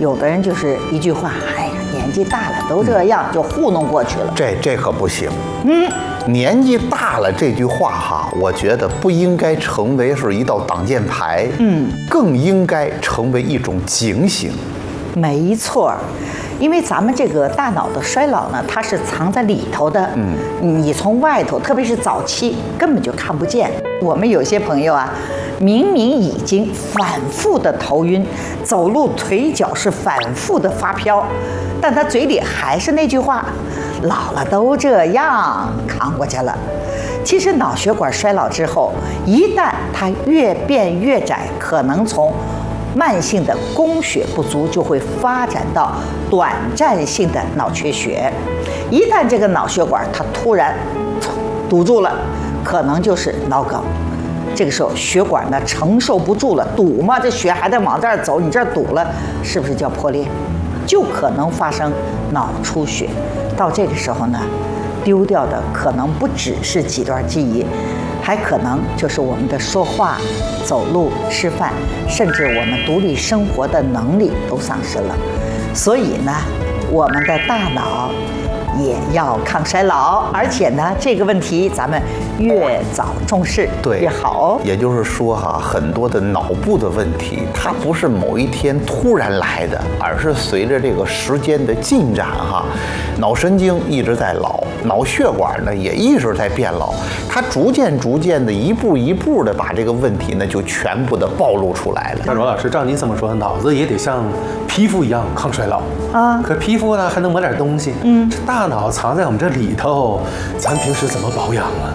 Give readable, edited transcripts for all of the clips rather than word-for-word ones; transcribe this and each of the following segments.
有的人就是一句话，哎呀，年纪大了都这样，就糊弄过去了。 这可不行。年纪大了这句话哈，我觉得不应该成为是一道挡箭牌，更应该成为一种警醒。 没错，因为咱们这个大脑的衰老呢，它是藏在里头的，你从外头，特别是早期根本就看不见。我们有些朋友啊，明明已经反复的头晕，走路腿脚是反复的发飘，但他嘴里还是那句话，老了都这样，扛过去了。其实脑血管衰老之后，一旦它越变越窄，可能从慢性的供血不足就会发展到短暂性的脑缺血。一旦这个脑血管它突然堵住了，可能就是脑梗。这个时候血管呢承受不住了，堵嘛，这血还在往这儿走，你这儿堵了，是不是叫破裂？就可能发生脑出血。到这个时候呢，丢掉的可能不只是几段记忆，还可能就是我们的说话、走路、吃饭，甚至我们独立生活的能力都丧失了。所以呢，我们的大脑也要抗衰老，而且呢，这个问题咱们越早重视越好。 也就是说哈，很多的脑部的问题，它不是某一天突然来的，而是随着这个时间的进展哈，脑神经一直在老，脑血管呢也一直在变老，它逐渐的一步一步的把这个问题呢就全部的暴露出来了。 那罗老师，照您这么说，脑子也得像皮肤一样抗衰老啊。可皮肤呢还能抹点东西，这大脑藏在我们这里头，咱平时怎么保养啊？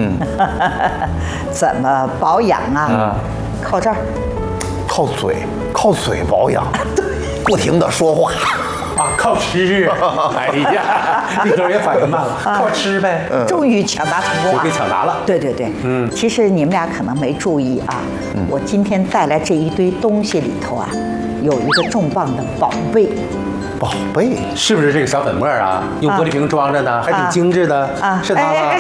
怎么保养啊？靠这儿， 靠嘴保养，不停的说话。 靠吃！哎呀，立头也反应慢了，靠吃呗。 终于抢答成功给抢答了。 对，其实你们俩可能没注意啊，我今天带来这一堆东西里头啊，有一个重磅的宝贝。 宝贝是不是这个小粉末啊？用玻璃瓶装着的，还挺精致的啊？是它吗？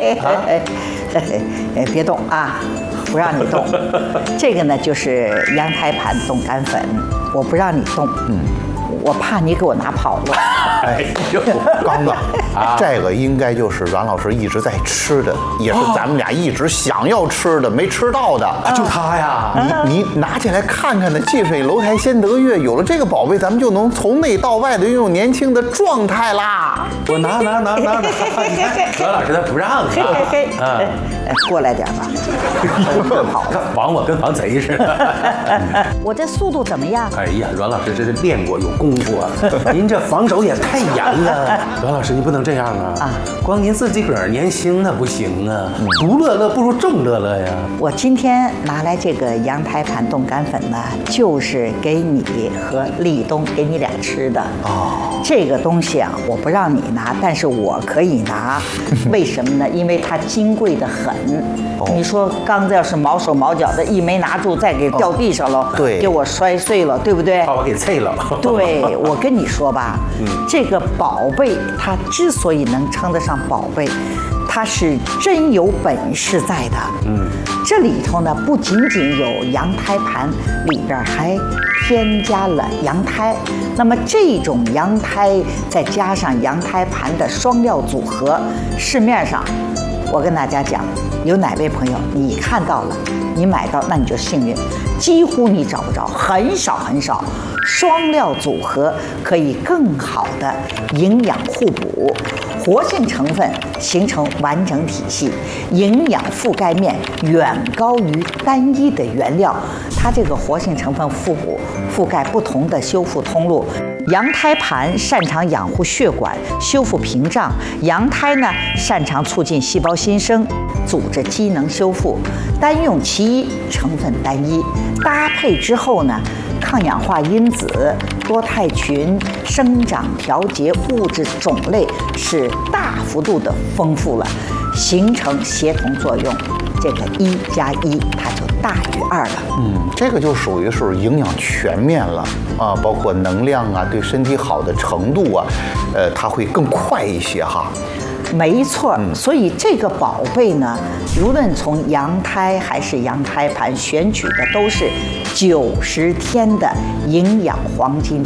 别动啊，不让你动。这个呢就是羊胎盘冻干粉，我不让你动，我怕你给我拿跑了。 哎呦，刚刚这个应该就是阮老师一直在吃的，也是咱们俩一直想要吃的，没吃到的， 就它呀。 你拿起来看看呢，近水楼台先得月，有了这个宝贝，咱们就能从内到外的拥有年轻的状态啦。 我拿，阮老师他不让啊。 过来点吧。 跑，防我跟防贼似的。 我这速度怎么样？ 哎呀，阮老师这是练过有功夫啊！您这防守也太严了。阮老师，您不能这样啊！光您自己个儿年轻那不行啊！独乐乐不如众乐乐呀！ 我今天拿来这个羊胎盘冻干粉呢，就是给你和立冬给你俩吃的。这个东西啊，我不让你拿，但是我可以拿。为什么呢？因为它金贵的很。你说刚子要是毛手毛脚的，一没拿住，再给掉地上了， 对， 给我摔碎了，对不对？ 把我给碎了。 对，我跟你说吧，这个宝贝它之所以能称得上宝贝，它是真有本事在的。这里头呢不仅仅有羊胎盘，里边还添加了羊胎。那么这种羊胎再加上羊胎盘的双料组合，市面上我跟大家讲，有哪位朋友你看到了，你买到，那你就幸运，几乎你找不着，很少。双料组合可以更好的营养互补，活性成分形成完整体系，营养覆盖面远高于单一的原料。它这个活性成分互补，覆盖不同的修复通路。羊胎盘擅长养护血管、修复屏障，羊胎呢擅长促进细胞新生、组织机能修复。单用其一，成分单一，搭配之后呢，抗氧化因子、多肽群、生长调节物质种类是大幅度的丰富了，形成协同作用。这个1+1它就大于2了。 这个就属于是营养全面了啊，包括能量啊，对身体好的程度啊，它会更快一些哈。 没错，所以这个宝贝呢，无论从羊胎还是羊胎盘选取的都是90天的营养黄金